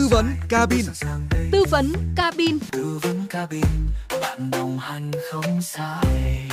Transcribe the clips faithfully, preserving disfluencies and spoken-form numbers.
Tư vấn cabin. Tư vấn cabin. Tư vấn cabin, bạn đồng hành không sai.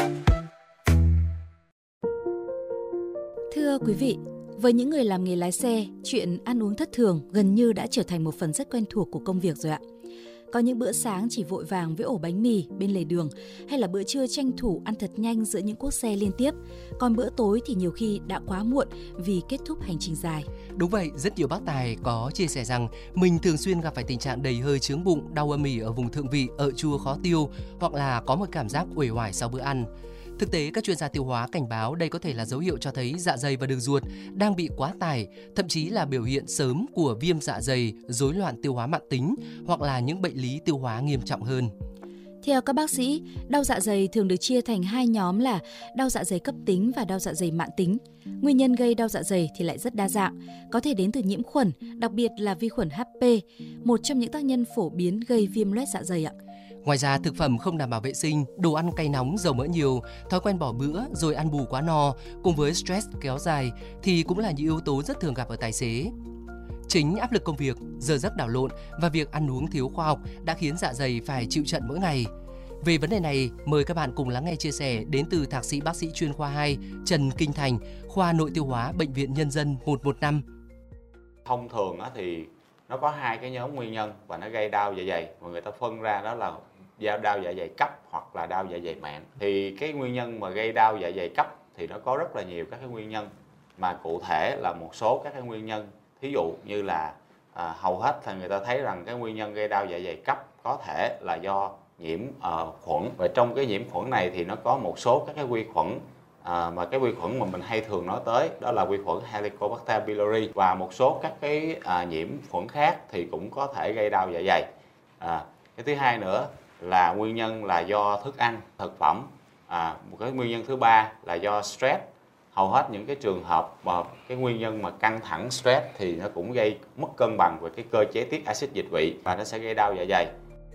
Thưa quý vị, với những người làm nghề lái xe, chuyện ăn uống thất thường gần như đã trở thành một phần rất quen thuộc của công việc rồi ạ. Có những bữa sáng chỉ vội vàng với ổ bánh mì bên lề đường, hay là bữa trưa tranh thủ ăn thật nhanh giữa những cuốc xe liên tiếp. Còn bữa tối thì nhiều khi đã quá muộn vì kết thúc hành trình dài. Đúng vậy, rất nhiều bác tài có chia sẻ rằng mình thường xuyên gặp phải tình trạng đầy hơi chướng bụng, đau âm ỉ ở vùng thượng vị, ợ chua khó tiêu, hoặc là có một cảm giác uể oải sau bữa ăn. Thực tế, các chuyên gia tiêu hóa cảnh báo đây có thể là dấu hiệu cho thấy dạ dày và đường ruột đang bị quá tải, thậm chí là biểu hiện sớm của viêm dạ dày, rối loạn tiêu hóa mãn tính hoặc là những bệnh lý tiêu hóa nghiêm trọng hơn. Theo các bác sĩ, đau dạ dày thường được chia thành hai nhóm là đau dạ dày cấp tính và đau dạ dày mãn tính. Nguyên nhân gây đau dạ dày thì lại rất đa dạng, có thể đến từ nhiễm khuẩn, đặc biệt là vi khuẩn hát pê, một trong những tác nhân phổ biến gây viêm loét dạ dày ạ. Ngoài ra, thực phẩm không đảm bảo vệ sinh, đồ ăn cay nóng, dầu mỡ nhiều, thói quen bỏ bữa rồi ăn bù quá no cùng với stress kéo dài thì cũng là những yếu tố rất thường gặp ở tài xế. Chính áp lực công việc, giờ giấc đảo lộn và việc ăn uống thiếu khoa học đã khiến dạ dày phải chịu trận mỗi ngày. Về vấn đề này, mời các bạn cùng lắng nghe chia sẻ đến từ Thạc sĩ bác sĩ chuyên khoa hai Trần Kinh Thành, khoa nội tiêu hóa Bệnh viện Nhân dân một một năm. Thông thường thì nó có hai cái nhóm nguyên nhân và nó gây đau dạ dày, mà người ta phân ra đó là đau dạ dày cấp hoặc là đau dạ dày mạn. Thì cái nguyên nhân mà gây đau dạ dày cấp thì nó có rất là nhiều các cái nguyên nhân, mà cụ thể là một số các cái nguyên nhân, thí dụ như là à, hầu hết thì người ta thấy rằng cái nguyên nhân gây đau dạ dày cấp có thể là do nhiễm uh, khuẩn, và trong cái nhiễm khuẩn này thì nó có một số các cái vi khuẩn à, mà cái vi khuẩn mà mình hay thường nói tới đó là vi khuẩn Helicobacter pylori, và một số các cái à, nhiễm khuẩn khác thì cũng có thể gây đau dạ dày. À, cái thứ hai nữa là nguyên nhân là do thức ăn, thực phẩm. À, một cái nguyên nhân thứ ba là do stress. Hầu hết những cái trường hợp mà cái nguyên nhân mà căng thẳng stress thì nó cũng gây mất cân bằng về cái cơ chế tiết axit dịch vị và nó sẽ gây đau dạ dày.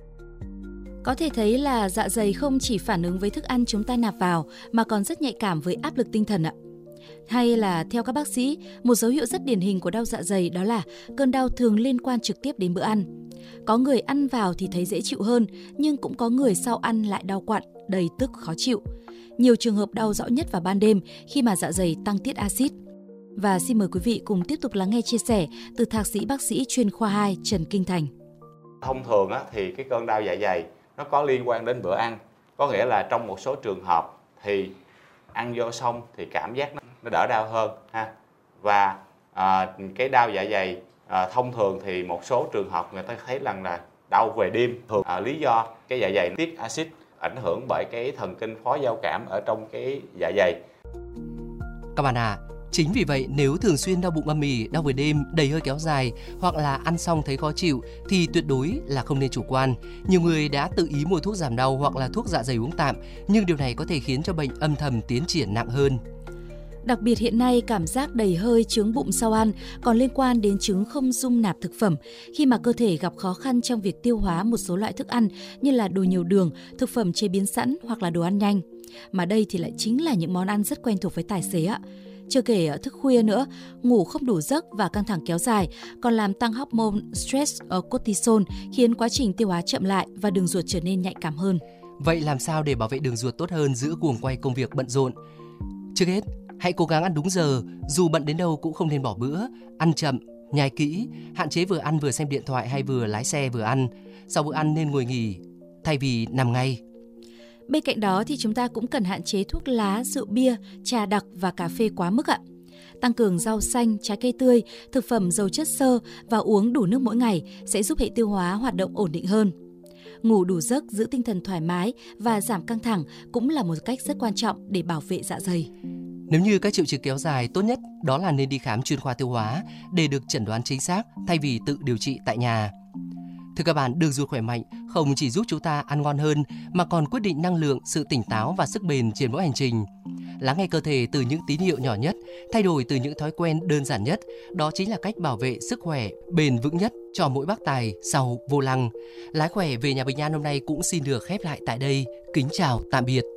Có thể thấy là dạ dày không chỉ phản ứng với thức ăn chúng ta nạp vào mà còn rất nhạy cảm với áp lực tinh thần ạ. Hay là theo các bác sĩ, một dấu hiệu rất điển hình của đau dạ dày đó là cơn đau thường liên quan trực tiếp đến bữa ăn. Có người ăn vào thì thấy dễ chịu hơn, nhưng cũng có người sau ăn lại đau quặn, đầy tức khó chịu. Nhiều trường hợp đau rõ nhất vào ban đêm khi mà dạ dày tăng tiết axit. Và xin mời quý vị cùng tiếp tục lắng nghe chia sẻ từ Thạc sĩ bác sĩ chuyên khoa hai Trần Kinh Thành. Thông thường thì cái cơn đau dạ dày nó có liên quan đến bữa ăn, có nghĩa là trong một số trường hợp thì ăn vô xong thì cảm giác nó đỡ đau hơn ha. Và à, cái đau dạ dày à, thông thường thì một số trường hợp người ta thấy rằng là đau về đêm, thường à, lý do cái dạ dày tiết axit ảnh hưởng bởi cái thần kinh phó giao cảm ở trong cái dạ dày. Các bạn à, chính vì vậy nếu thường xuyên đau bụng âm ỉ, đau về đêm, đầy hơi kéo dài hoặc là ăn xong thấy khó chịu thì tuyệt đối là không nên chủ quan. Nhiều người đã tự ý mua thuốc giảm đau hoặc là thuốc dạ dày uống tạm, nhưng điều này có thể khiến cho bệnh âm thầm tiến triển nặng hơn. Đặc biệt hiện nay, cảm giác đầy hơi chướng bụng sau ăn còn liên quan đến chứng không dung nạp thực phẩm, khi mà cơ thể gặp khó khăn trong việc tiêu hóa một số loại thức ăn như là đồ nhiều đường, thực phẩm chế biến sẵn hoặc là đồ ăn nhanh. Mà đây thì lại chính là những món ăn rất quen thuộc với tài xế ạ. Chưa kể thức khuya nữa, ngủ không đủ giấc và căng thẳng kéo dài còn làm tăng hormone stress ở cortisol, khiến quá trình tiêu hóa chậm lại và đường ruột trở nên nhạy cảm hơn. Vậy làm sao để bảo vệ đường ruột tốt hơn giữa guồng quay công việc bận rộn? Trước hết, hãy cố gắng ăn đúng giờ, dù bận đến đâu cũng không nên bỏ bữa, ăn chậm, nhai kỹ, hạn chế vừa ăn vừa xem điện thoại hay vừa lái xe vừa ăn. Sau bữa ăn nên ngồi nghỉ, thay vì nằm ngay. Bên cạnh đó thì chúng ta cũng cần hạn chế thuốc lá, rượu bia, trà đặc và cà phê quá mức ạ. Tăng cường rau xanh, trái cây tươi, thực phẩm giàu chất xơ và uống đủ nước mỗi ngày sẽ giúp hệ tiêu hóa hoạt động ổn định hơn. Ngủ đủ giấc, giữ tinh thần thoải mái và giảm căng thẳng cũng là một cách rất quan trọng để bảo vệ dạ dày. Nếu như các triệu chứng kéo dài, tốt nhất đó là nên đi khám chuyên khoa tiêu hóa để được chẩn đoán chính xác thay vì tự điều trị tại nhà. Thưa các bạn, đường ruột khỏe mạnh không chỉ giúp chúng ta ăn ngon hơn mà còn quyết định năng lượng, sự tỉnh táo và sức bền trên mỗi hành trình. Lắng nghe cơ thể từ những tín hiệu nhỏ nhất, thay đổi từ những thói quen đơn giản nhất, đó chính là cách bảo vệ sức khỏe bền vững nhất cho mỗi bác tài sau vô lăng. Lái khỏe về nhà bình an hôm nay cũng xin được khép lại tại đây. Kính chào, tạm biệt.